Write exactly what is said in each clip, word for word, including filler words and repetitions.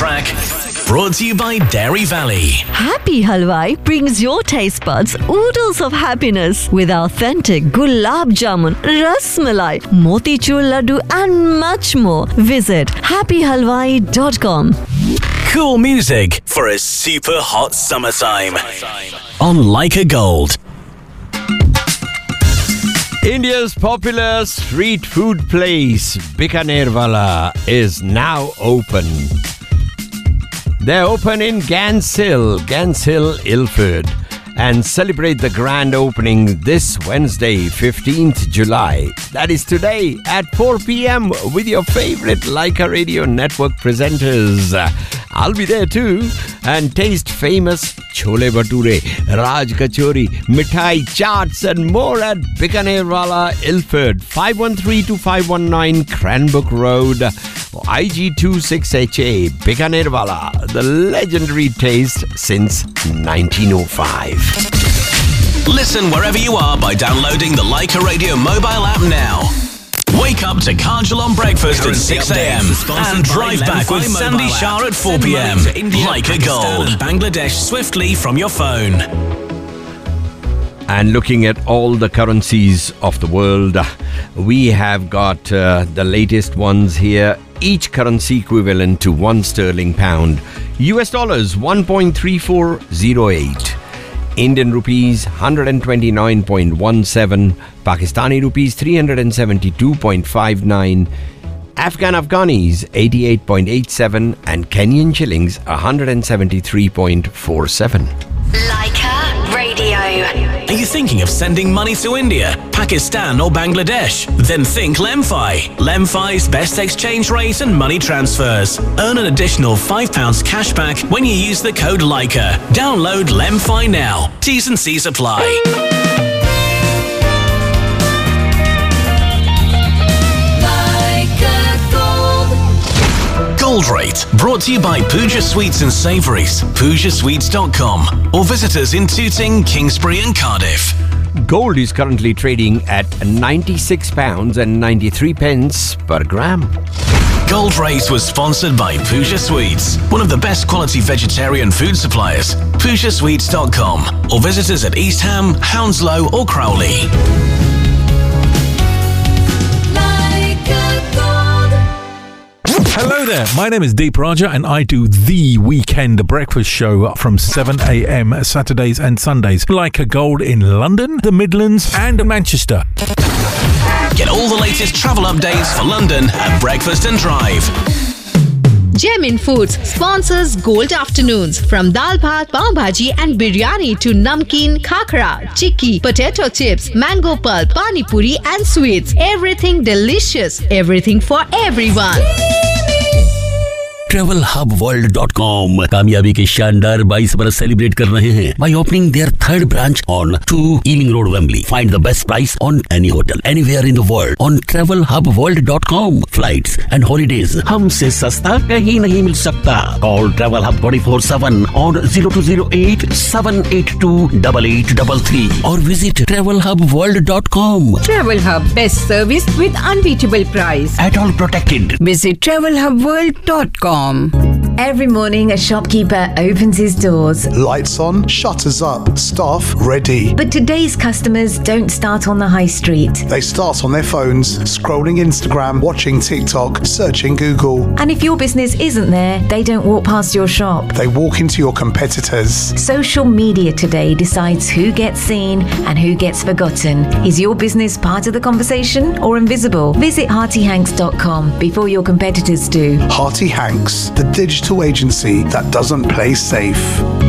track. Brought to you by Dairy Valley. Happy Halwai brings your taste buds oodles of happiness with authentic gulab jamun, ras malai, motichur laddu and much more. Visit happy halwai dot com. Cool music for a super hot summertime. On Leica Gold. India's popular street food place, Bikaner Wala, is now open. They're open in Gans Hill, Gans Hill, Ilford, and celebrate the grand opening this Wednesday, fifteenth July. That is today at four p.m. with your favorite Leica Radio Network presenters. I'll be there too, and taste famous chole bhature, raj kachori, mithai, chaats and more at Bikaner Wala, Ilford, five one three to five one nine Cranbrook Road, I G two six H A, Bikaner Wala, the legendary taste since nineteen oh five. Listen wherever you are by downloading the Leica Radio mobile app now. Wake up to Kajal on breakfast at six a.m. and drive back with Sandy Shah at four p.m. Leica Gold, Bangladesh swiftly from your phone. And looking at all the currencies of the world, we have got uh, the latest ones here. Each currency equivalent to one sterling pound. U S dollars one point three four zero eight. Indian rupees one hundred twenty-nine point one seven, Pakistani rupees three hundred seventy-two point five nine, Afghan Afghanis eighty-eight point eight seven, and Kenyan shillings one hundred seventy-three point four seven. Leica Radio. Are you thinking of sending money to India, Pakistan or Bangladesh? Then think Lemfi. Lemfi's best exchange rate and money transfers. Earn an additional five pounds cash back when you use the code Leica. Download Lemfi now. T's and C's apply. Gold Rate, brought to you by Pooja Sweets and Savouries, pooja sweets dot com, or visit us in Tooting, Kingsbury and Cardiff. Gold is currently trading at ninety-six pounds and ninety-three pence per gram. Gold Rate was sponsored by Pooja Sweets, one of the best quality vegetarian food suppliers. pooja sweets dot com, or visit us at East Ham, Hounslow or Crowley. Hello there, my name is Deep Raja and I do The Weekend Breakfast Show from seven a.m. Saturdays and Sundays. Leica Gold in London, the Midlands and Manchester. Get all the latest travel updates for London at Breakfast and Drive. Gemin Foods sponsors Gold Afternoons. From dal bhat, pav bhaji and biryani to namkeen, khakra, chikki, potato chips, mango pulp, pani puri and sweets. Everything delicious. Everything for everyone. travel hub world dot com कामयाबी के शानदार बाईस बरस celebrate कर रहे हैं by opening their third branch on two Ealing Road, Wembley. Find the best price on any hotel anywhere in the world on travel hub world dot com. Flights and holidays हमसे सस्ता कहीं नहीं मिल सकता. Call Travel Hub twenty-four seven on zero two zero eight seven eight two eight eight three three or visit travel hub world dot com. Travel Hub, best service with unbeatable price. At all protected. Visit travel hub world dot com. Every morning, a shopkeeper opens his doors. Lights on, shutters up, staff ready. But today's customers don't start on the high street. They start on their phones, scrolling Instagram, watching TikTok, searching Google. And if your business isn't there, they don't walk past your shop. They walk into your competitors. Social media today decides who gets seen and who gets forgotten. Is your business part of the conversation or invisible? Visit Hearty Hanks dot com before your competitors do. Hearty Hanks, the digital agency that doesn't play safe.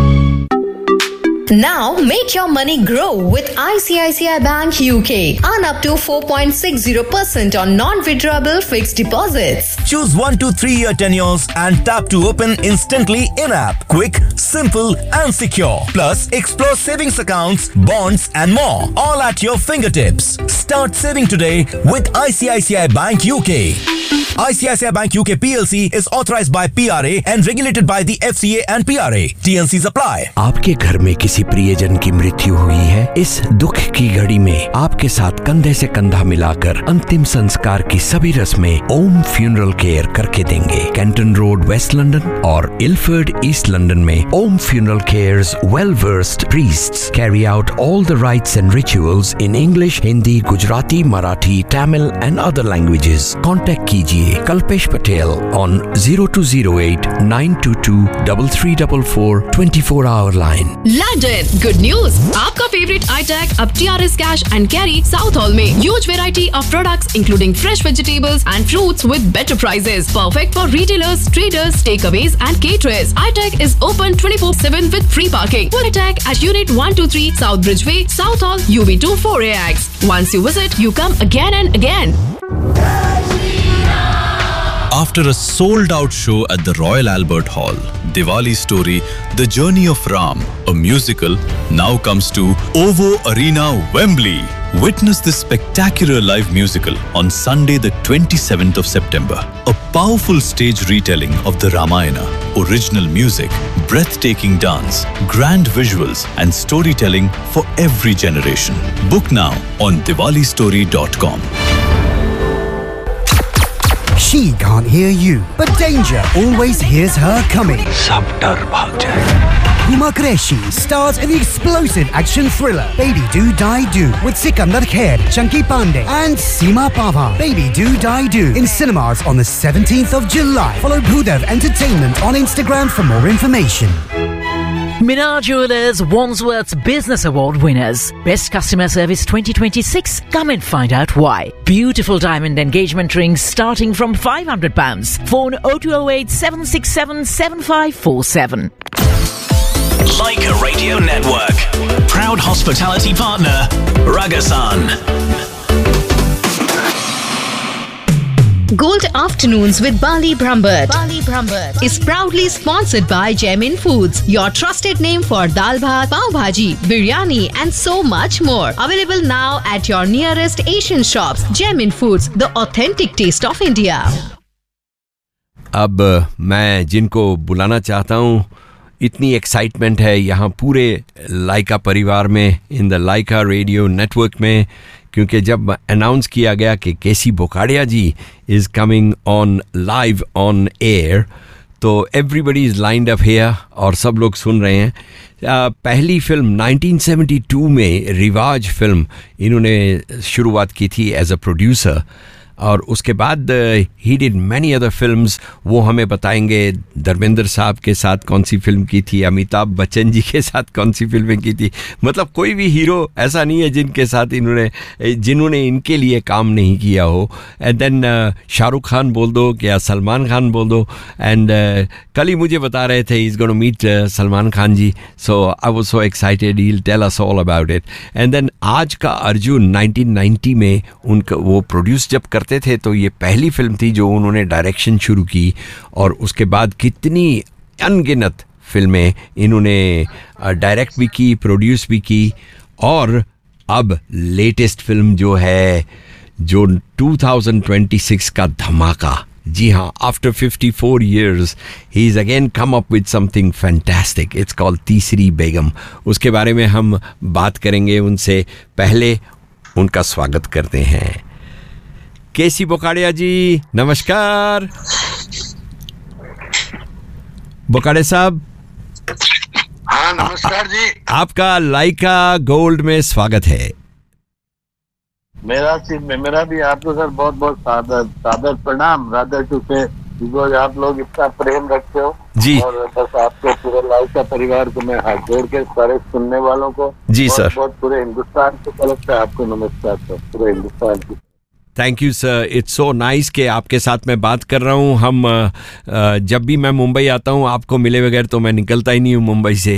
Now make your money grow with I C I C I Bank U K. Earn up to four point six zero percent on non-withdrawable fixed deposits. Choose one to three year tenures and tap to open instantly in-app. Quick, simple and secure. Plus, explore savings accounts, bonds and more. All at your fingertips. Start saving today with I C I C I Bank U K. I C I C I Bank U K P L C is authorized by P R A and regulated by the F C A and P R A. T N Cs apply. आपके घर में किसी प्रियजन की मृत्यु हुई है, इस दुख की घड़ी में आपके साथ कंधे से कंधा मिलाकर अंतिम संस्कार की सभी रस्में ओम फ्यूनरल केयर करके देंगे। कैंटन रोड, वेस्ट लंदन और इल्फर्ड, ईस्ट लंदन में ओम funeral cares well versed priests carry out all the rights and rituals in English, Hindi, Gujarati, Marathi, Tamil and other languages. Contact कीजिए Kalpesh Patel on zero two zero eight nine two two three three four four twenty-four hour line. London, good news! आपका favorite iTech अब T R S Cash and Carry South Hall में huge variety of products including fresh vegetables and fruits with better prices. Perfect for retailers, traders, takeaways and caterers. iTech is open twenty-four seven with free parking. Full iTech at Unit one two three South Bridgeway, South Hall, U B two four A X. Once you visit, you come again and again. After a sold-out show at the Royal Albert Hall, Diwali Story, The Journey of Ram, a musical, now comes to OVO Arena, Wembley. Witness this spectacular live musical on Sunday the twenty-seventh of September. A powerful stage retelling of the Ramayana, original music, breathtaking dance, grand visuals and storytelling for every generation. Book now on diwali story dot com. She can't hear you, but danger always hears her coming. सब डर भाग जाए. Huma Qureshi stars in the explosive action thriller Baby Do Die Do with Sikandar Kher, Chunky Pandey and Seema Pava. Baby Do Die Do in cinemas on the seventeenth of July. Follow Bhudev Entertainment on Instagram for more information. Minar Jewelers Wandsworth's Business Award winners. Best Customer Service twenty twenty-six. Come and find out why. Beautiful diamond engagement rings starting from five hundred pounds. Phone oh two oh eight seven six seven seven five four seven. Leica Radio Network. Proud hospitality partner, Ragasan. Gold Afternoons with Bali Brambert. Bali Brambert is proudly sponsored by Gemin Foods, your trusted name for dal bhat, pav bhaji, biryani and so much more. Available now at your nearest Asian shops. Gemin Foods, the authentic taste of India. अब मैं जिनको बुलाना चाहता हूँ, इतनी excitement है यहाँ पूरे लाइका परिवार में, in the Lyca radio network में, क्योंकि जब अनाउंस किया गया कि केसी बोकाडिया जी is coming on live on air, तो everybody is lined up here और सब लोग सुन रहे हैं. uh, पहली फिल्म नाइनटीन सेवेंटी टू में रिवाज फिल्म इन्होंने शुरुआत की थी एज अ प्रोड्यूसर, और उसके बाद he did many other films. वो हमें बताएंगे धर्मेंद्र साहब के साथ कौन सी फिल्म की थी, अमिताभ बच्चन जी के साथ कौन सी फिल्में की थी. मतलब कोई भी हीरो ऐसा नहीं है जिनके साथ इन्होंने जिन्होंने इनके लिए काम नहीं किया हो. एंड देन शाहरुख खान बोल दो या सलमान खान बोल दो. एंड uh, कल ही मुझे बता रहे थे is gonna meet Salman Khan ji, so I was so excited, he will tell us all about it. And then आज का अर्जुन नाइनटीन नाइंटी में उनका वो प्रोड्यूस जब करते थे, तो ये पहली फिल्म थी जो उन्होंने डायरेक्शन शुरू की, और उसके बाद कितनी अनगिनत फिल्में इन्होंने डायरेक्ट भी की, प्रोड्यूस भी की. और अब लेटेस्ट फिल्म जो है, जो twenty twenty-six का धमाका, जी हाँ, after fifty-four years he is again come up with something fantastic. It's called तीसरी बेगम. उसके बारे में हम बात करेंगे. उनसे पहले उनका स्वागत करते हैं. केसी बोकाडिया जी, नमस्कार. बोकाडिया साहब. हाँ नमस्कार जी. आपका लाइका गोल्ड में स्वागत है. मेरा मेरा भी आपको सर बहुत बहुत सादर सादर प्रणाम. राधर टू से, बिकॉज आप लोग इतना प्रेम रखते हो जी, और बस आपको पूरे लाइका परिवार को मैं हाथ जोड़ के सारे सुनने वालों को जी सर, बहुत पूरे हिंदुस्तान की तरफ से आपको नमस्कार सर, पूरे हिंदुस्तान की. Thank you sir. It's so nice कि आपके साथ मैं बात कर रहा हूँ. हम जब भी मैं मुंबई आता हूँ, आपको मिले बगैर तो मैं निकलता ही नहीं हूँ मुंबई से.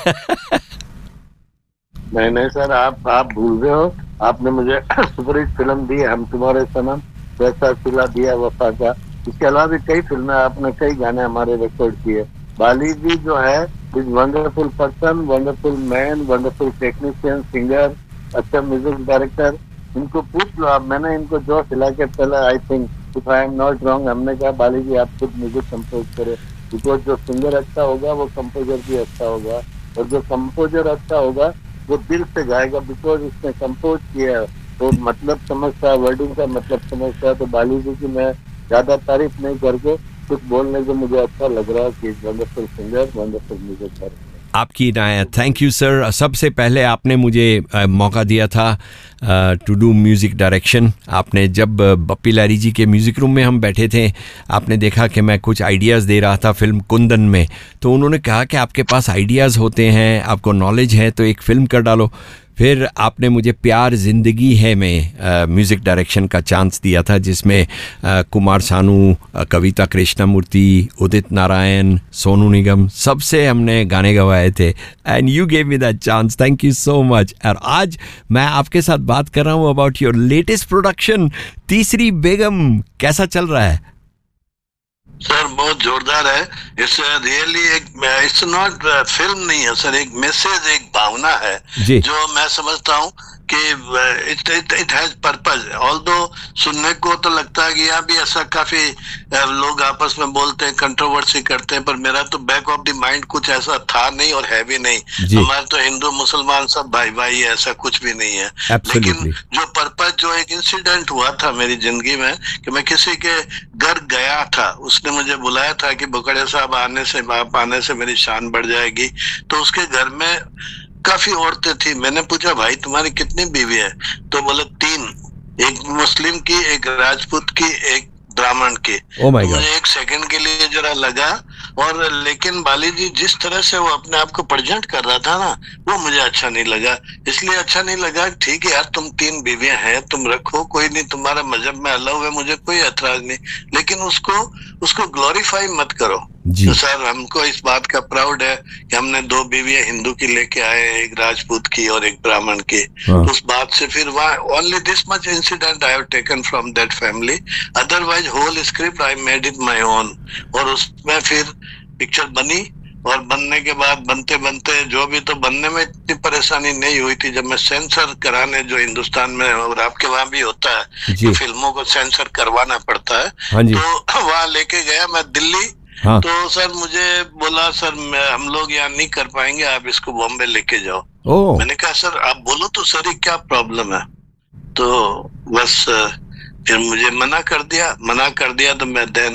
नहीं नहीं सर, आप आप भूल रहे हो. आपने मुझे सुपरहिट फिल्म दी हम तुम्हारे सनम, वैसा सिला दिया वफा का. इसके अलावा भी कई फिल्में, आपने कई गाने हमारे रिकॉर्ड किए. बाली जी जो है is wonderful person, wonderful man, wonderful technician, singer, अच्छा म्यूजिक डायरेक्टर. इनको पूछ लो आप. मैंने इनको जो सिला के पहले, I think if I am not wrong, हमने कहा बाली जी आप खुद म्यूजिक कंपोज करें, बिकॉज जो सिंगर अच्छा होगा वो कंपोजर भी अच्छा होगा. और जो कंपोजर अच्छा होगा वो दिल से गाएगा, बिकॉज उसने कंपोज किया है, तो मतलब समझता है, वर्डिंग का मतलब समझता है। तो बाली जी की मैं ज्यादा तारीफ नहीं करके कुछ बोलने को मुझे अच्छा लग रहा है कि वंडरफुल सिंगर, वंडरफुल म्यूजिक। आपकी इनायत, थैंक यू सर। सबसे पहले आपने मुझे आ, मौका दिया था टू डू म्यूज़िक डायरेक्शन। आपने जब बप्पी लहरी जी के म्यूज़िक रूम में हम बैठे थे, आपने देखा कि मैं कुछ आइडियाज़ दे रहा था फिल्म कुंदन में, तो उन्होंने कहा कि आपके पास आइडियाज़ होते हैं, आपको नॉलेज है, तो एक फ़िल्म कर डालो। फिर आपने मुझे प्यार ज़िंदगी है में म्यूज़िक डायरेक्शन का चांस दिया था, जिसमें आ, कुमार सानू, आ, कविता कृष्णमूर्ति, उदित नारायण, सोनू निगम, सबसे हमने गाने गवाए थे। And you gave me that chance, thank you so much. और आज मैं आपके साथ बात कर रहा हूँ अबाउट योर लेटेस्ट प्रोडक्शन तीसरी बेगम। कैसा चल रहा है सर? बहुत जोरदार है। इट्स रियली एक, इट्स नॉट फिल्म नहीं है सर, एक मैसेज, एक भावना है जो मैं समझता हूँ कि it it it has purpose. Although सुनने को तो लगता है कि यहाँ भी ऐसा काफी लोग आपस में बोलते हैं, कंट्रोवर्सी करते हैं, पर मेरा तो बैक ऑफ द माइंड कुछ ऐसा था नहीं और है भी नहीं। हमारे तो हिंदू मुसलमान सब भाई भाई है, ऐसा कुछ भी नहीं है। लेकिन जो पर्पस, जो एक इंसिडेंट हुआ था मेरी जिंदगी में कि मैं किसी के घर गया था, उसने मुझे बुलाया था कि बुकड़े साहब आने से, आप आने से मेरी शान बढ़ जाएगी। तो उसके घर में काफी औरतें थी। मैंने पूछा भाई तुम्हारी कितनी बीवी है? तो बोले तीन, एक मुस्लिम की, एक राजपूत की, एक ब्राह्मण की। oh my God. मुझे एक सेकंड के लिए जरा लगा, और लेकिन बाली जी जिस तरह से वो अपने आप को प्रेजेंट कर रहा था ना, वो मुझे अच्छा नहीं लगा। इसलिए अच्छा नहीं लगा, ठीक है यार तुम तीन बीवियां हैं, तुम रखो, कोई नहीं, तुम्हारा मजहब में अलाउ है, मुझे कोई ऐतराज नहीं, लेकिन उसको उसको ग्लोरीफाई मत करो। तो सर हमको इस बात का प्राउड है कि हमने दो बीवियां हिंदू की लेके आए, एक राजपूत की और एक ब्राह्मण की। तो उस बात से फिर वहाँ only this much incident I have taken from that family, otherwise whole script I made it my own. और उसमें फिर पिक्चर बनी, और बनने के बाद बनते बनते जो भी, तो बनने में इतनी परेशानी नहीं हुई थी। जब मैं सेंसर कराने, जो हिंदुस्तान में और आपके वहाँ भी होता है कि फिल्मों को सेंसर करवाना पड़ता है, तो वहाँ लेके गया मैं दिल्ली। हाँ। तो सर मुझे बोला सर मैं, हम लोग यहाँ नहीं कर पाएंगे, आप इसको बॉम्बे लेके जाओ। ओ। मैंने कहा सर आप बोलो तो सर ये क्या प्रॉब्लम है? तो बस फिर मुझे मना कर दिया मना कर दिया तो मैं देन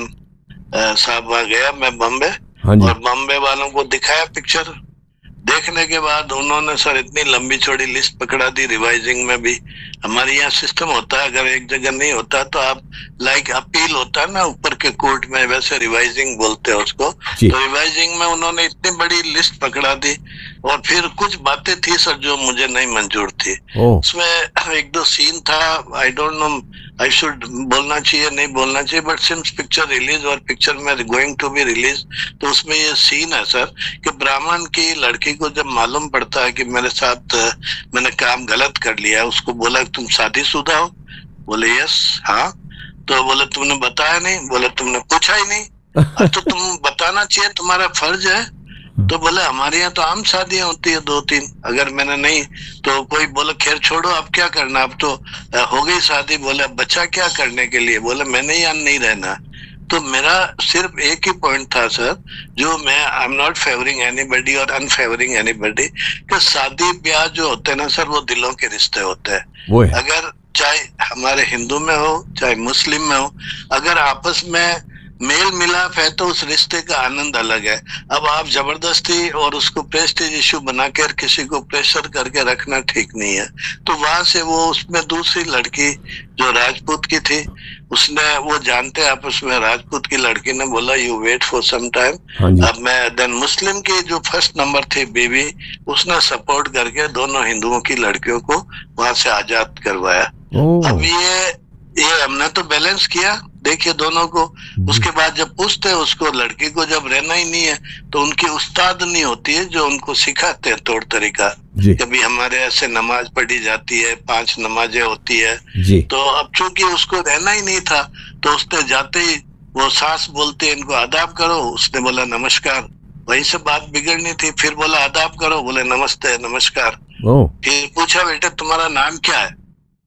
साहब वहाँ गया मैं बॉम्बे, और बॉम्बे वालों को दिखाया पिक्चर। देखने के बाद उन्होंने सर इतनी लंबी चौड़ी लिस्ट पकड़ा दी, रिवाइजिंग में भी। हमारे यहाँ सिस्टम होता है, अगर एक जगह नहीं होता तो आप लाइक अपील होता है ना ऊपर के कोर्ट में, वैसे रिवाइजिंग बोलते हैं उसको। तो रिवाइजिंग में उन्होंने इतनी बड़ी लिस्ट पकड़ा दी, और फिर कुछ बातें थी सर जो मुझे नहीं मंजूर थी। उसमें एक दो सीन था, I don't know I should बोलना चाहिए नहीं बोलना चाहिए, बट सिंस पिक्चर रिलीज और पिक्चर में गोइंग टू बी रिलीज, तो उसमें ये सीन है सर कि ब्राह्मण की लड़की को जब मालूम पड़ता है कि मेरे साथ मैंने काम गलत कर लिया, उसको बोला तुम शादीशुदा हो? बोले यस। हाँ। तो बोले तुमने बताया नहीं? बोले तुमने पूछा ही नहीं। तो तुम बताना चाहिए, तुम्हारा फर्ज है। तो बोले हमारे यहाँ तो आम शादियां होती है दो तीन, अगर मैंने नहीं तो कोई बोले खैर छोड़ो अब क्या करना, अब तो हो गई शादी। बोले अब बच्चा क्या करने के लिए? बोले मैंने यहाँ नहीं रहना। तो मेरा सिर्फ एक ही पॉइंट था सर, जो मैं I am not favouring anybody और अनफेवरिंग एनीबडी, कि शादी ब्याह जो होते हैं ना सर, वो दिलों के रिश्ते होते हैं। अगर चाहे हमारे हिंदू में हो चाहे मुस्लिम में हो, अगर आपस में मेल मिलाप है तो उस रिश्ते का आनंद अलग है। अब आप जबरदस्ती और उसको प्रेस्टीज इशू बनाकर किसी को प्रेशर करके रखना ठीक नहीं है। तो वहां से वो उसमें दूसरी लड़की जो राजपूत की थी, उसने वो जानते आपस में, राजपूत की लड़की ने बोला you wait for some time. अब मैं देन मुस्लिम की जो फर्स्ट नंबर थी बीवी, उसने सपोर्ट करके दोनों हिंदुओं की लड़कियों को वहां से आजाद करवाया। अब ये ये हमने तो बैलेंस किया, देखिए दोनों को। उसके बाद जब पूछते हैं उसको, लड़की को जब रहना ही नहीं है तो उनकी उस्ताद नहीं होती है जो उनको सिखाते हैं तौर तरीका। कभी हमारे ऐसे नमाज पढ़ी जाती है, पांच नमाजें होती है, तो अब चूंकि उसको रहना ही नहीं था तो उसने जाते ही वो सास बोलते हैं इनको आदाब करो, उसने बोला नमस्कार, वहीं से बात बिगड़नी थी। फिर बोला आदाब करो, बोले नमस्ते नमस्कार। फिर पूछा बेटे तुम्हारा नाम क्या है?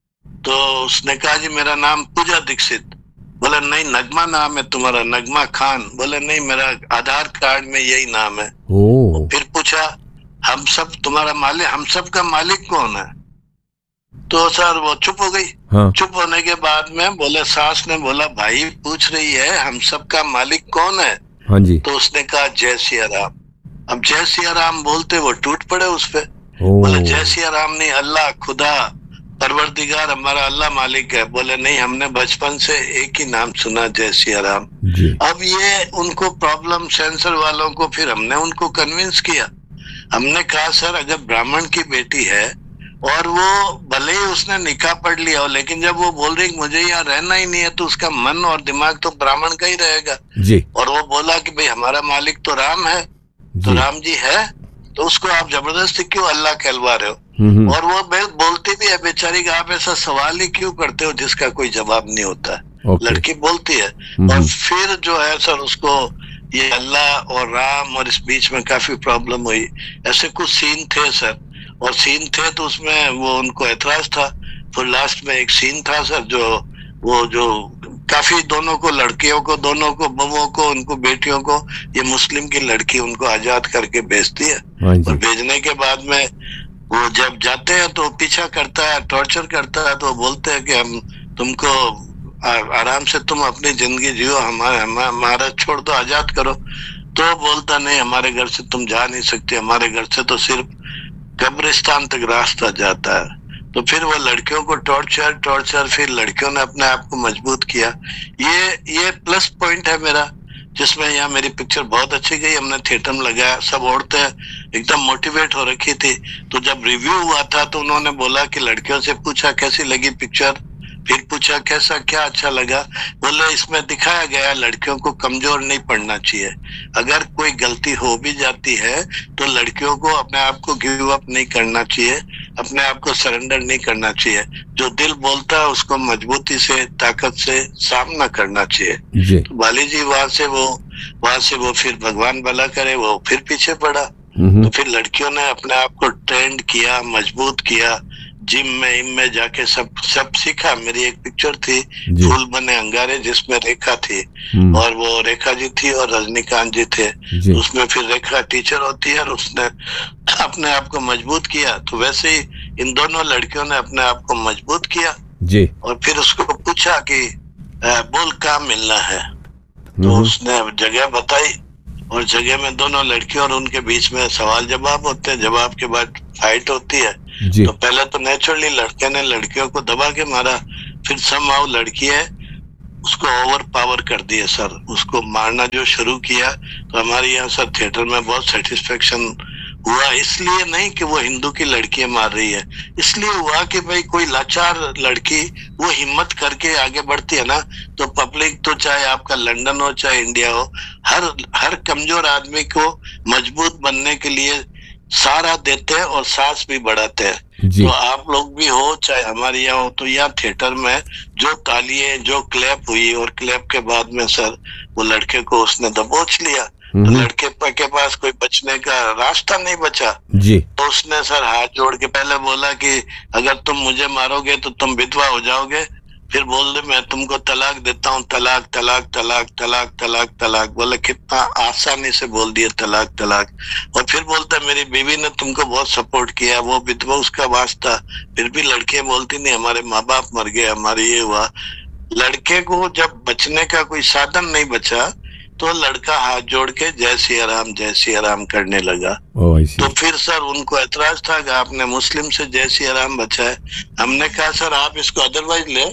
तो उसने कहा जी मेरा नाम पूजा दीक्षित। बोला नहीं नगमा नाम है तुम्हारा, नगमा खान। बोले नहीं मेरा आधार कार्ड में यही नाम है। फिर पूछा हम सब तुम्हारा मालिक, हम सब का मालिक कौन है? तो सर वो चुप हो गई। हाँ। चुप होने के बाद में बोले, सास ने बोला भाई पूछ रही है हम सब का मालिक कौन है? हाँ जी। तो उसने कहा जय सिया राम। अब जय सिया राम बोलते वो टूट पड़े उस पे। बोले जय सिया राम नहीं, अल्लाह, खुदा, परवरदिगार, हमारा अल्लाह मालिक है। बोले नहीं, हमने बचपन से एक ही नाम सुना, जय सिया राम। अब ये उनको प्रॉब्लम, सेंसर वालों को, फिर हमने उनको कन्विंस किया। हमने कहा सर अगर ब्राह्मण की बेटी है और वो भले ही उसने निकाह पढ़ लिया हो, लेकिन जब वो बोल रही मुझे यहाँ रहना ही नहीं है, तो उसका मन और दिमाग तो ब्राह्मण का ही रहेगा जी। और वो बोला कि भाई हमारा मालिक तो राम है, तो राम जी है, तो उसको आप जबरदस्ती क्यों अल्लाह कहलवा रहे हो? और वो बोलती भी है बेचारी का, आप ऐसा सवाल ही क्यों करते हो जिसका कोई जवाब नहीं होता है। लड़की बोलती है। और फिर जो है सर उसको ये अल्लाह और राम और इस बीच में काफी प्रॉब्लम हुई। ऐसे कुछ सीन थे सर, और सीन थे तो उसमें वो उनको एतराज था। फिर लास्ट में एक सीन था सर जो वो जो काफी दोनों को, लड़कियों को, दोनों को, बहुओं को, उनको बेटियों को, ये मुस्लिम की लड़की उनको आजाद करके भेजती है। और भेजने के बाद में वो जब जाते हैं तो पीछा करता है, टॉर्चर करता है, तो बोलते हैं कि हम तुमको आराम से तुम अपनी जिंदगी जियो, हमारे हमारा छोड़ दो, आजाद करो। तो बोलता नहीं, हमारे घर से तुम जा नहीं सकते, हमारे घर से तो सिर्फ कब्रिस्तान तक रास्ता जाता है। तो फिर वो लड़कियों को टॉर्चर टॉर्चर फिर लड़कियों ने अपने आप को मजबूत किया। ये ये प्लस पॉइंट है मेरा, जिसमें यहाँ मेरी पिक्चर बहुत अच्छी गई। हमने थिएटर में लगाया, सब औरतें एकदम मोटिवेट हो रखी थी। तो जब रिव्यू हुआ था तो उन्होंने बोला कि लड़कियों से पूछा कैसी लगी पिक्चर, फिर पूछा कैसा क्या अच्छा लगा। बोले इसमें दिखाया गया लड़कियों को कमजोर नहीं पड़ना चाहिए, अगर कोई गलती हो भी जाती है तो लड़कियों को अपने आप को गिव अप नहीं करना चाहिए, अपने आप को सरेंडर नहीं करना चाहिए। जो दिल बोलता है उसको मजबूती से, ताकत से सामना करना चाहिए। तो बाली जी वहां से वो वहां से वो फिर भगवान भला करे वो फिर पीछे पड़ा। तो फिर लड़कियों ने अपने आप को ट्रेंड किया, मजबूत किया, जिम में इम में जाके सब सब सीखा। मेरी एक पिक्चर थी फूल बने अंगारे, जिसमें रेखा थी और वो रेखा जी थी और रजनीकांत जी थे। जी। उसमें फिर रेखा टीचर होती है और उसने अपने आप को मजबूत किया। तो वैसे ही इन दोनों लड़कियों ने अपने आप को मजबूत किया जी। और फिर उसको पूछा कि बोल कहाँ मिलना है, तो उसने जगह बताई और जगह में दोनों लड़कियों और उनके बीच में सवाल जवाब होते हैं, जवाब के बाद फाइट होती है। तो पहले तो नेचुरली लड़के ने लड़कियों को दबा के मारा, फिर समहाउ लड़की है उसको ओवर पावर कर दिया सर, उसको मारना जो शुरू किया। तो हमारे यहाँ सर थिएटर में बहुत सेटिस्फेक्शन हुआ, इसलिए नहीं कि वो हिंदू की लड़कियां मार रही है, इसलिए हुआ कि भाई कोई लाचार लड़की वो हिम्मत करके आगे बढ़ती है ना, तो पब्लिक तो चाहे आपका लंदन हो चाहे इंडिया हो, हर हर कमजोर आदमी को मजबूत बनने के लिए सहारा देते हैं और सांस भी बढ़ाते हैं। तो आप लोग भी हो चाहे हमारे यहाँ हो, तो यहाँ थिएटर में जो तालियां, जो क्लैप हुई और क्लैप के बाद में सर वो लड़के को उसने दबोच लिया। तो लड़के के पास कोई बचने का रास्ता नहीं बचा जी। तो उसने सर हाथ जोड़ के पहले बोला कि अगर तुम मुझे मारोगे तो तुम विधवा हो जाओगे, फिर बोल दे मैं तुमको तलाक देता हूँ, तलाक तलाक तलाक तलाक तलाक तलाक। बोले कितना आसानी से बोल दिया तलाक तलाक। और फिर बोलता मेरी बीवी ने तुमको बहुत सपोर्ट किया, वो विधवा उसका वास्ता। फिर भी लड़कियां बोलती नहीं हमारे माँ बाप मर गए, हमारे ये हुआ। लड़के को जब बचने का कोई साधन नहीं बचा तो लड़का हाथ जोड़ के जय सिया राम जय सिया राम करने लगा। तो फिर सर उनको एतराज था कि आपने मुस्लिम से जय सिया राम बचा है। हमने कहा सर आप इसको अदरवाइज ले,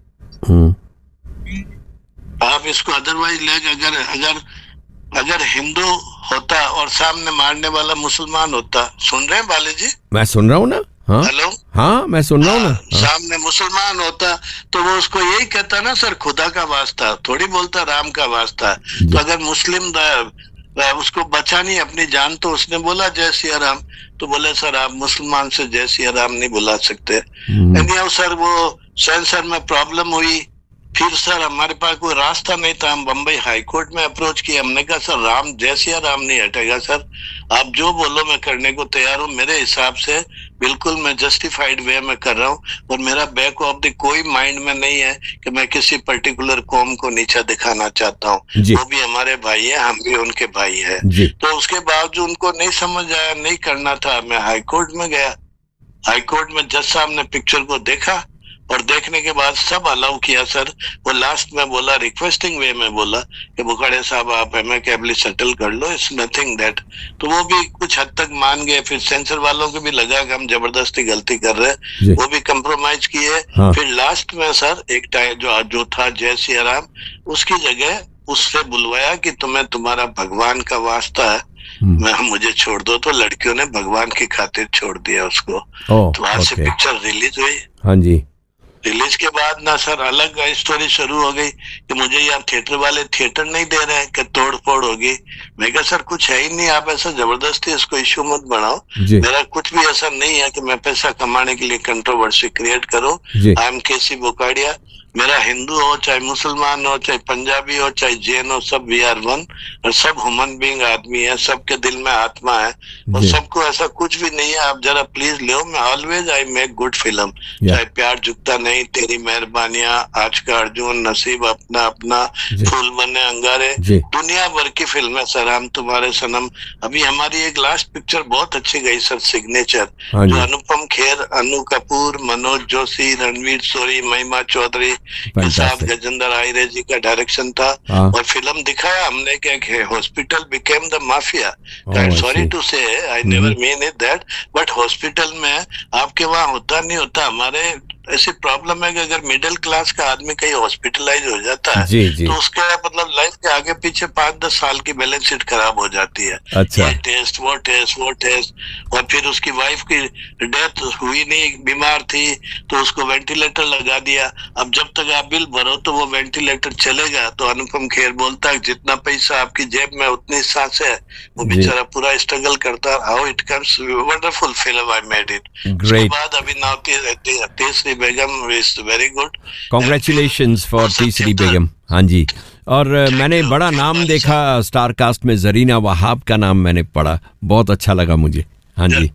आप इसको अदरवाइज ले, अगर अगर अगर हिंदू होता और सामने मारने वाला मुसलमान होता। सुन रहे हैं बाली जी? मैं सुन रहा हूँ ना। हाँ हेलो, हाँ मैं सुन रहा हूँ ना। हाँ। सामने मुसलमान होता तो वो उसको यही कहता ना सर खुदा का वास्ता, थोड़ी बोलता राम का वास्ता। तो अगर मुस्लिम उसको बचानी अपनी जान तो उसने बोला जय सिया राम। तो बोले सर आप मुसलमान से जय सिया राम नहीं बुला सकते। एनीहाउ सर वो सेंसर में प्रॉब्लम हुई, फिर सर हमारे पास कोई रास्ता नहीं था, हम बम्बई हाई कोर्ट में अप्रोच किया। हमने कहा सर राम जैसिया राम नहीं हटेगा सर, आप जो बोलो मैं करने को तैयार हूँ। मेरे हिसाब से बिल्कुल मैं जस्टिफाइड वे में कर रहा हूँ और मेरा बैक ऑफ द कोई माइंड में नहीं है कि मैं किसी पर्टिकुलर कौम को नीचा दिखाना चाहता हूँ। वो भी हमारे भाई है, हम भी उनके भाई है। तो उसके बावजूद उनको नहीं समझ आया, नहीं करना था। मैं हाई कोर्ट में गया, हाई कोर्ट में जज साहब ने पिक्चर को देखा और देखने के बाद सब अलाउ किया सर। वो लास्ट में बोला, रिक्वेस्टिंग वे में बोला कि बुखाड़े साहब आप एमिकेबली सेटल कर लो, इट्स नथिंग दैट। तो वो भी कुछ हद तक मान गए। फिर सेंसर वालों को भी लगा कि हम जबरदस्ती गलती कर रहे हैं, वो भी कंप्रोमाइज किए। हाँ। फिर लास्ट में सर एक टाइम जो जो था जय सिया राम, उसकी जगह उससे बुलवाया कि तुम्हें तुम्हारा भगवान का वास्ता है, मैं मुझे छोड़ दो। तो लड़कियों ने भगवान की खातिर छोड़ दिया उसको। तो वहां से पिक्चर रिलीज हुई। हाँ जी। रिलीज के बाद ना सर अलग स्टोरी शुरू हो गई कि मुझे यहाँ थिएटर वाले थिएटर नहीं दे रहे हैं, कि तोड़ फोड़ होगी। मैं कहा सर कुछ है ही नहीं, आप ऐसा जबरदस्ती इसको इश्यू मत बनाओ। मेरा कुछ भी ऐसा नहीं है कि मैं पैसा कमाने के लिए कंट्रोवर्सी क्रिएट करूं। आई एम केसी बोकाड़िया। मेरा हिंदू हो चाहे मुसलमान हो चाहे पंजाबी हो चाहे जैन हो, सब वी आर वन और सब ह्यूमन बीइंग आदमी है, सबके दिल में आत्मा है और सबको ऐसा कुछ भी नहीं है। आप जरा प्लीज लो, मैं always I make good film, चाहे प्यार झुकता नहीं, तेरी मेहरबानियां, आज का अर्जुन, नसीब अपना अपना, फूल बने अंगारे, दुनिया भर की फिल्म है सर। हम तुम्हारे सनम, अभी हमारी एक लास्ट पिक्चर बहुत अच्छी गई सर, सिग्नेचर, जो अनुपम खेर, अनु कपूर, मनोज जोशी, रणवीर सोरी, महिमा चौधरी के साथ गजेंद्र आयरे जी का डायरेक्शन था। और फिल्म दिखाया हमने कि hospital became the mafia. Sorry to से I never mean it that, but hospital में आपके वहाँ होता नहीं होता। हमारे ऐसी प्रॉब्लम है कि अगर मिडिल क्लास का आदमी कहीं हॉस्पिटलाइज हो जाता है जी, जी. तो उसका मतलब लाइफ के आगे पीछे पाँच दस साल की बैलेंस शीट खराब हो जाती है। अच्छा। ये टेस्ट वो टेस्ट वो टेस्ट, और फिर उसकी वाइफ की डेथ हुई नहीं, बीमार थी तो उसको वेंटिलेटर लगा दिया। अब जब तक आप बिल भरो तो वो वेंटिलेटर चलेगा। तो अनुपम खेर बोलता है जितना पैसा आपकी जेब में उतनी सांसें है। वो बेचारा पूरा स्ट्रगल करता। How it comes, wonderful film I made it. उसके बाद अभी नाउ तीसरी बेगम is very good. Congratulations for तीसरी बेगम। हाँ जी। और मैंने बड़ा नाम देखा स्टार कास्ट में, जरीना वहाब का नाम मैंने पढ़ा, बहुत अच्छा लगा मुझे। हाँ जी।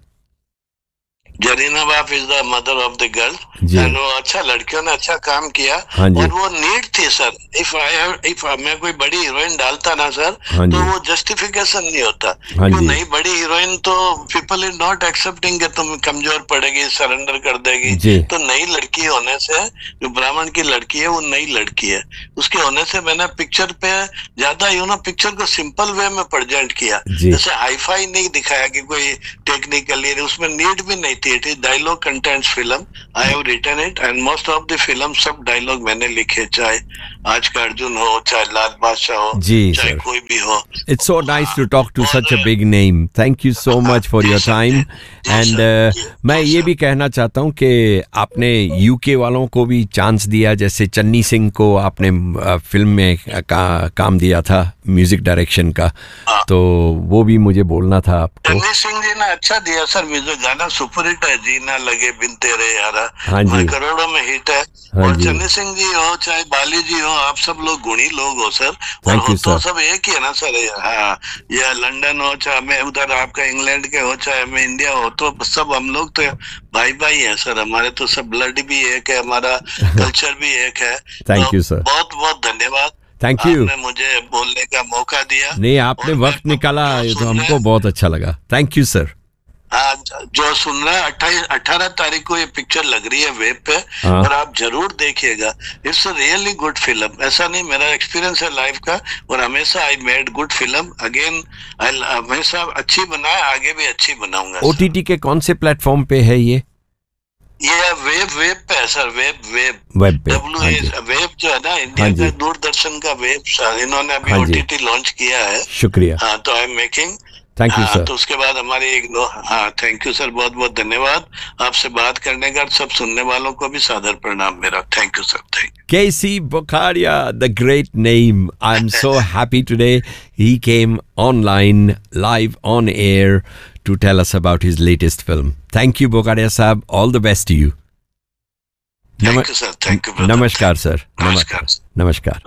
जरीना वाफ is the mother of the girl. वो अच्छा, लड़कियों ने अच्छा काम किया और वो नीड थी sir. If I have if मैं कोई बड़ी हीरोइन डालता ना सर तो वो जस्टिफिकेशन नहीं होता। क्यों नहीं, बड़ी हीरोइन तो पीपल इज नॉट एक्सेप्टिंग कि तुम कमजोर पड़ेगी, सरेंडर कर देगी। तो नई लड़की होने से, जो ब्राह्मण की लड़की है वो नई लड़की है, उसके होने से मैंने पिक्चर पे ज्यादा यू नो पिक्चर को सिंपल वे में प्रेजेंट किया। जैसे हाईफाई नहीं दिखाया कि कोई टेक्निकली, उसमें नीड भी नहीं थी। It is dialogue contents film. I have written it and most of the film सब dialogue मैंने लिखे, चाहे आज का अर्जुन हो, चाहे लाल बादशाह हो, चाहे कोई भी हो। It's so nice to talk to such a big name. Thank you so much for your time. And uh, मैं ये भी कहना चाहता हूँ कि आपने यूके वालों को भी चांस दिया, जैसे चन्नी सिंह को आपने फिल्म में का, काम दिया था म्यूजिक डायरेक्शन का, तो वो भी मुझे बोलना था आपको। चन्नी सिंह जी ने अच्छा दिया सर, म्यूजिक गाना सुपर हिट है, जीना लगे बिन तेरे यारा। हाँ जी। करोड़ों में हिट है। हाँ और चन्नी सिंह जी हो चाहे बाली जी हो, आप सब लोग गुणी लोग हो सर। और हो तो सब एक ही है ना सर। हाँ, या लंदन हो चाहे मैं उधर आपका इंग्लैंड के हो चाहे मैं इंडिया हो, तो सब हम लोग तो भाई भाई हैं सर। हमारे तो सब ब्लड भी एक है, हमारा कल्चर भी एक है। थैंक यू सर, बहुत बहुत धन्यवाद। थैंक यू, आपने मुझे बोलने का मौका दिया। नहीं, आपने वक्त निकाला, ये तो हमको बहुत अच्छा लगा। Thank you sir. हाँ, जो सुन रहा है, अट्ठाईस अठारह तारीख को ये पिक्चर लग रही है वेब पे, और आप जरूर देखिएगा। It's a really good film. ऐसा नहीं, मेरा एक्सपीरियंस है लाइफ का, और हमेशा I made good film again. हमेशा अच्छी बनाए, आगे भी अच्छी बनाऊंगा। ओटीटी के कौन से प्लेटफॉर्म पे है ये? ये वेब वेब पे है सर। वेब वेब वेब पे डब्ल्यू वेब जो है ना, इंडिया का दूरदर्शन का वेब सर, इन्होंने अभी ओटीटी लॉन्च किया है। शुक्रिया। हाँ, तो I am making. Thank you sir. तो उसके बाद हमारी एक दो, हाँ थैंक यू सर, बहुत बहुत धन्यवाद आपसे बात करने का। सब सुनने वालों को भी सादर प्रणाम मेरा। Thank you sir. Thank you. Casey Bokharia, the great name. I'm so happy today. He came online, live on air to tell us about his latest film. Thank you, Bokharia Saab. All the best to you. Thank you sir, thank you. नमस्कार sir. नमस्कार नमस्कार।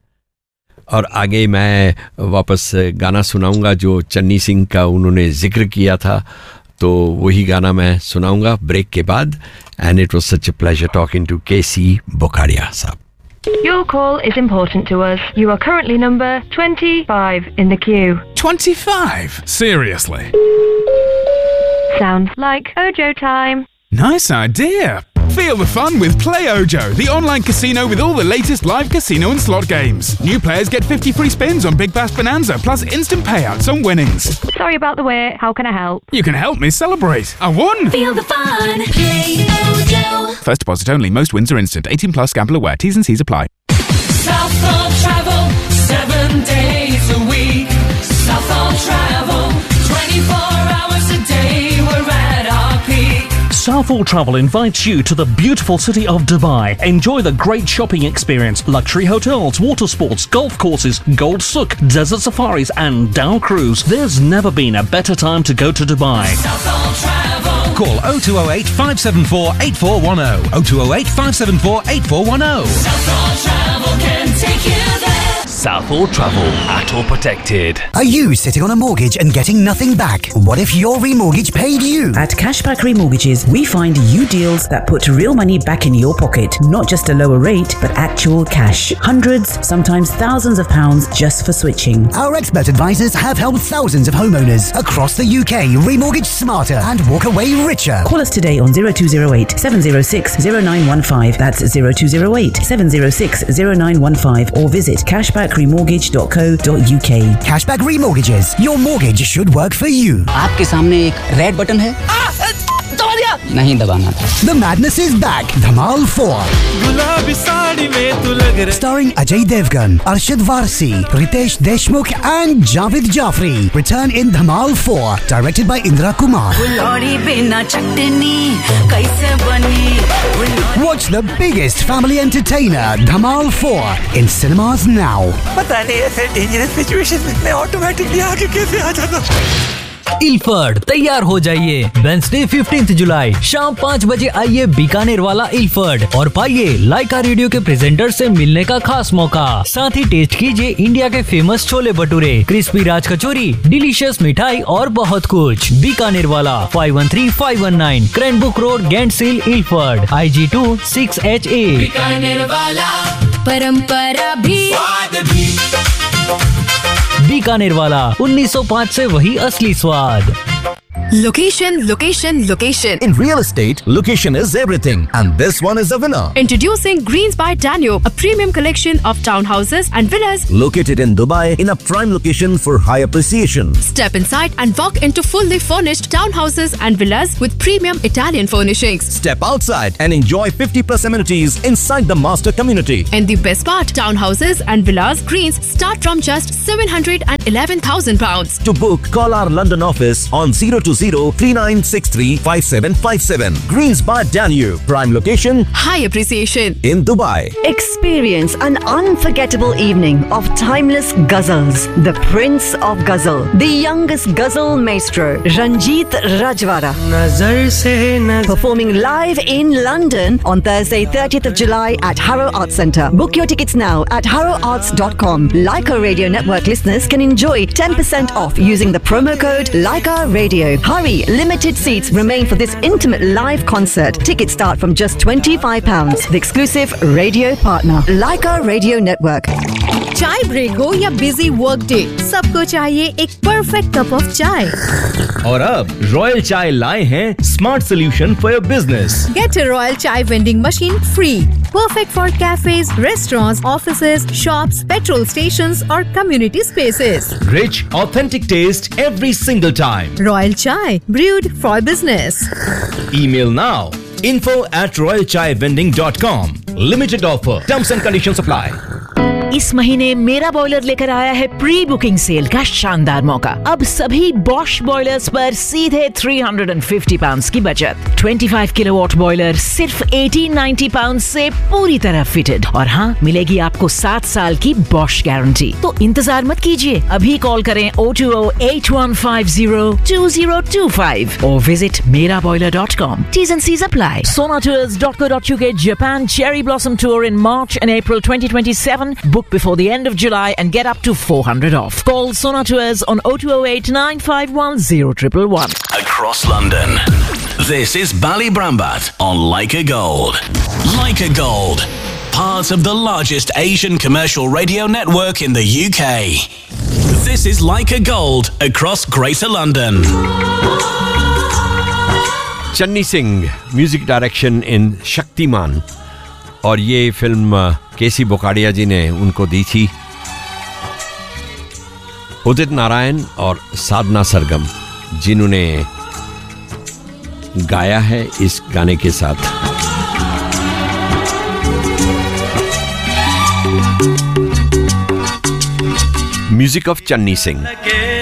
और आगे मैं वापस गाना सुनाऊंगा जो चन्नी सिंह का उन्होंने जिक्र किया था, तो वही गाना मैं सुनाऊंगा ब्रेक के बाद। And it was such a pleasure talking to केसी बोकारिया साहब। Your call is important to us. You are currently number twenty-five in the queue. twenty-five? Seriously? Sounds like Ojo time. Nice idea. Feel the fun with Play Ojo, the online casino with all the latest live casino and slot games. New players get fifty free spins on Big Bash Bonanza, plus instant payouts on winnings. Sorry about the wait. How can I help? You can help me celebrate. I won! Feel the fun. Play Ojo. First deposit only. Most wins are instant. eighteen plus. Gamble aware. T's and C's apply. Southall Travel, seven days a week. Southall Travel, twenty-four hours a day. We're at our peak. Southall Travel invites you to the beautiful city of Dubai. Enjoy the great shopping experience, luxury hotels, water sports, golf courses, Gold Souk, desert safaris and Dow Cruise. There's never been a better time to go to Dubai. Southall Travel. Call oh two oh eight, five seven four, eight four one oh. oh two oh eight, five seven four, eight four one oh. Southall Travel can take you there. Southall Travel, A T O protected. Are you sitting on a mortgage and getting nothing back? What if your remortgage paid you? At Cashback Remortgages, we find you deals that put real money back in your pocket. Not just a lower rate, but actual cash. Hundreds, sometimes thousands of pounds just for switching. Our expert advisors have helped thousands of homeowners across the U K remortgage smarter and walk away richer. Call us today on zero two zero eight, seven zero six, zero nine one five. That's zero two zero eight, seven zero six, zero nine one five or visit cashback remortgage dot co dot uk. Cashback Remortgages. Your mortgage should work for you. आपके सामने एक red button है, दबा दिया, नहीं दबाना था। The madness is back. Dhamal four. गुलाबी साड़ी में तू लग रहा। Starring Ajay Devgan, Arshad Varsi, Ritesh Deshmukh and Javed Jafri. Return in Dhamal four. Directed by Indra Kumar. Watch the biggest family entertainer, Dhamal four, in cinemas now. पता नहीं ऐसे dangerous situation में मैं automatically आगे कैसे आ जाता। Ilford तैयार हो जाइए। वेंसडे फिफ्टींथ जुलाई शाम पाँच बजे आइए बीकानेर वाला इल्फर्ड और पाइए लाइका रेडियो के प्रेजेंटर से मिलने का खास मौका। साथ ही टेस्ट कीजिए इंडिया के फेमस छोले भटूरे, क्रिस्पी राज कचौरी, डिलीशियस मिठाई और बहुत कुछ। बीकानेर वाला five one three five one nine क्रैनबुक road गेंटसिल Ilford I ji to six H A. Bikaner वाला परंपरा भी स्वाद भी। बीकानेर वाला उन्नीस सौ पाँच से वही असली स्वाद। Location, location, location. In real estate, location is everything. And this one is a winner. Introducing Greens by Danube, a premium collection of townhouses and villas Located in Dubai in a prime location for high appreciation. Step inside and walk into fully furnished townhouses and villas with premium Italian furnishings. Step outside and enjoy fifty plus amenities inside the master community. And the best part, townhouses and villas Greens start from just seven hundred eleven thousand pounds. To book, call our London office on zero two zero, three nine six three, five seven five seven. Greens by Danube. Prime location. High appreciation. In Dubai. Experience an unforgettable evening of timeless ghazals. The Prince of Ghazal, the youngest ghazal maestro, Ranjit Rajwara, performing live in London on Thursday, thirtieth of July at Harrow Arts Centre. Book your tickets now at harrow arts dot com. Leica Radio Network listeners can enjoy ten percent off using the promo code Leica Radio. Hurry, limited seats remain for this intimate live concert. Tickets start from just twenty-five pounds. The exclusive radio partner, Leica Radio Network. चाय break हो या busy work day, सबको चाहिए एक perfect cup of चाय। और अब royal चाय लाए हैं smart solution for your business. Get a Royal Chai vending machine free. Perfect for cafes, restaurants, offices, shops, petrol stations or community spaces. Rich, authentic taste every single time. Royal Chai, brewed for business. Email now. info at royal chai vending dot com. Limited offer. Terms and conditions apply. इस महीने मेरा boiler लेकर आया है pre booking cell का शानदार मौका। अब सभी बॉश बॉयलर्स पर सीधे तीन सौ पचास पाउंड की बचत। पच्चीस किलोवाट बॉयलर सिर्फ अठारह सौ नब्बे पाउंड से पूरी तरह फिटेड, और हाँ, मिलेगी आपको सात साल की बॉश गारंटी। तो इंतजार मत कीजिए, अभी कॉल करें O two O eight one five zero to zero to five और विजिट मेरा boiler dot com. T's and C's apply. sonatours dot co dot uk Japan Cherry Blossom Tour in March and April twenty twenty-seven. Book before the end of July and get up to four hundred off. Call Sona Tours on oh two oh eight nine five one oh one one one. Across London, this is Ballybrambat on Leica Gold. Leica Gold, part of the largest Asian commercial radio network in the U K. This is Leica Gold across Greater London. Channi Singh, music direction in Shaktimaan, और ये film केसी बोकाडिया जी ने उनको दी थी। उदित नारायण और साधना सरगम जिन्होंने गाया है इस गाने के साथ। Music of Channi Singh.